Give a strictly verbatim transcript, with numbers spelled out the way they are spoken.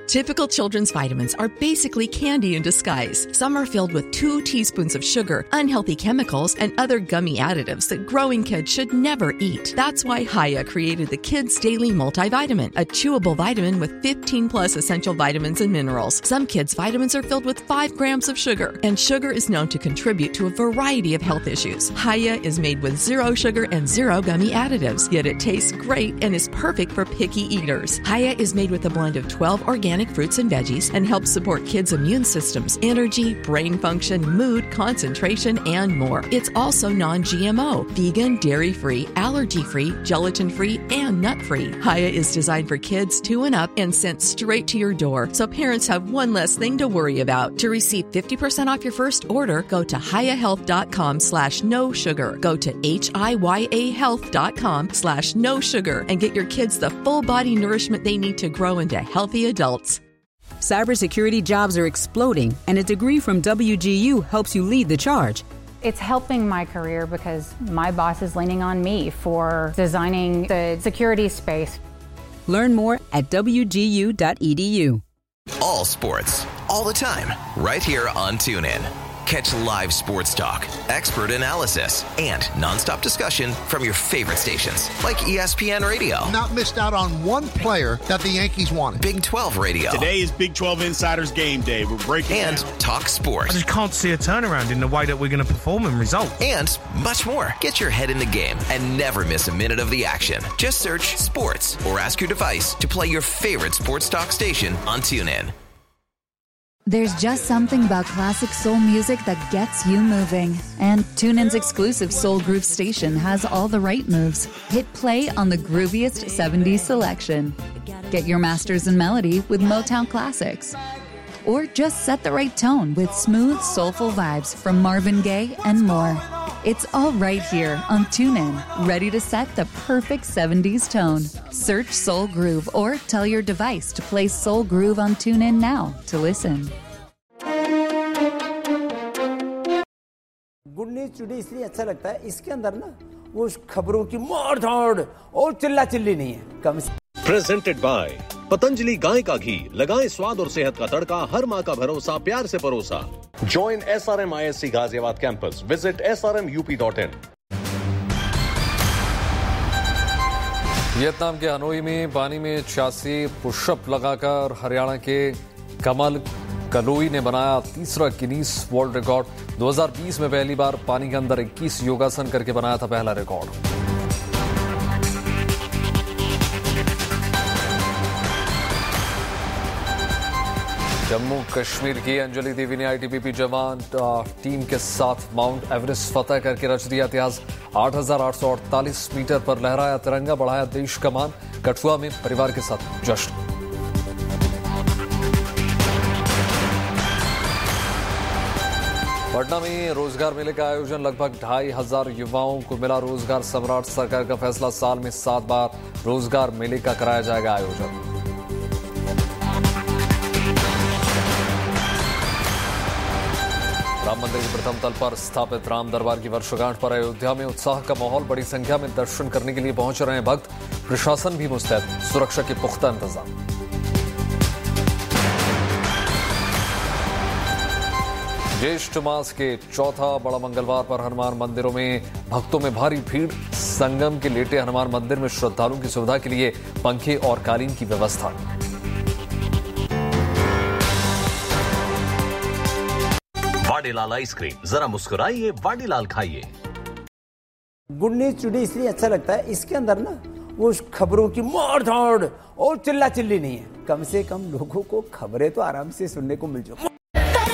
Typical children's vitamins are basically candy in disguise. Some are filled with two teaspoons of sugar, unhealthy chemicals, and other gummy additives that growing kids should never eat. That's why Hiya created the Kids Daily Multivitamin, a chewable vitamin with fifteen plus essential vitamins and minerals. Some kids' vitamins are filled with five grams of sugar, and sugar is known to contribute to a variety of health issues. Hiya is made with zero sugar and zero gummy additives, yet it tastes great and is perfect for picky eaters. Hiya is made with a blend of twelve organic fruits and veggies and helps support kids' immune systems, energy, brain function, mood, concentration, and more. It's also non-G M O, vegan, dairy-free, allergy-free, gelatin-free, and nut-free. Hiya is designed for kids two and up and sent straight to your door, so parents have one less thing to worry about. To receive fifty percent off your first order, go to hiyahealth.com slash no sugar. Go to H-I-Y-A health.com slash no sugar and get your kids the full body nourishment they need to grow into healthy adults. Cybersecurity jobs are exploding, and a degree from W G U helps you lead the charge. It's helping my career because my boss is leaning on me for designing the security space. Learn more at W G U dot E D U. All sports, all the time, right here on TuneIn. Catch live sports talk, expert analysis, and nonstop discussion from your favorite stations, like E S P N Radio. Not missed out on one player that the Yankees wanted. Big twelve Radio. Today is Big twelve Insiders Game Day. We're breaking And down. Talk Sports. I just can't see a turnaround in the way that we're going to perform and result. And much more. Get your head in the game and never miss a minute of the action. Just search sports or ask your device to play your favorite sports talk station on TuneIn. There's just something about classic soul music that gets you moving. And TuneIn's exclusive Soul Groove station has all the right moves. Hit play on the grooviest seventies selection. Get your masters in melody with Motown classics. Or just set the right tone with smooth, soulful vibes from Marvin Gaye and more. It's all right here on TuneIn, ready to set the perfect seventies tone. Search Soul Groove or tell your device to play Soul Groove on TuneIn now to listen. Good news today इसलिए अच्छा लगता है, इसके अंदर ना वो खबरों की मार धाड़ और चिल्ला चिल्ली नहीं है कम से। प्रेजेंटेड बाय पतंजलि गाय का घी, लगाएं स्वाद और सेहत का तड़का, हर माह का भरोसा, प्यार से परोसा। Join S R M I S C Ghaziabad campus, visit S R M U P dot in. Vietnam के हनोई में पानी में छियासी पुशअप लगाकर हरियाणा के कमल कलोई ने बनाया तीसरा गिनीज वर्ल्ड रिकॉर्ड। दो हज़ार बीस में पहली बार पानी के अंदर इक्कीस योगासन करके बनाया था पहला रिकॉर्ड। जम्मू कश्मीर की अंजलि देवी ने आईटीबीपी जवान टीम के साथ माउंट एवरेस्ट फतह करके रच दिया इतिहास। आठ हजार आठ सौ अड़तालीस मीटर पर लहराया तिरंगा, बढ़ाया देश का मान। कठुआ में परिवार के साथ जश्न। पटना में रोजगार मेले का आयोजन, लगभग ढाई हजार युवाओं को मिला रोजगार। सम्राट सरकार का फैसला, साल में सात बार रोजगार मेले का कराया जाएगा आयोजन। राम मंदिर के प्रथम तल पर स्थापित राम दरबार की वर्षगांठ पर अयोध्या में उत्साह का माहौल, बड़ी संख्या में दर्शन करने के लिए पहुंच रहे हैं भक्त। प्रशासन भी मुस्तैद, सुरक्षा के पुख्ता इंतजाम। ज्येष्ठ मास के चौथा बड़ा मंगलवार पर हनुमान मंदिरों में भक्तों में भारी भीड़। संगम के लेटे हनुमान मंदिर में श्रद्धालुओं की सुविधा के लिए पंखे और कालीन की व्यवस्था। वाडीलाल आइसक्रीम, जरा मुस्कुराइए, वाडीलाल खाइए। गुड न्यूज टुडे इसलिए अच्छा लगता है, इसके अंदर ना वो खबरों की मार धाड़ और चिल्ला चिल्ली नहीं है। कम से कम लोगों को खबरें तो आराम से सुनने को मिल जाए।